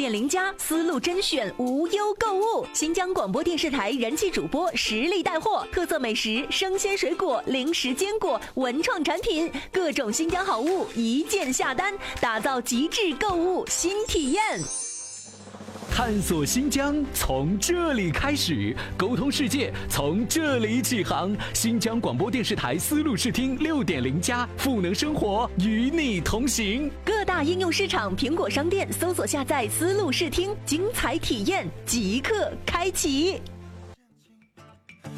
6.0+丝路甄选无忧购物。新疆广播电视台人气主播实力带货，特色美食、生鲜水果、零食坚果、文创产品，各种新疆好物一键下单，打造极致购物新体验。 探索新疆从这里开始，沟通世界从这里起航。新疆广播电视台丝路视听6.0+，赋能生活，与你同行。 各大应用市场、苹果商店搜索下载丝路视听，精彩体验即刻开启。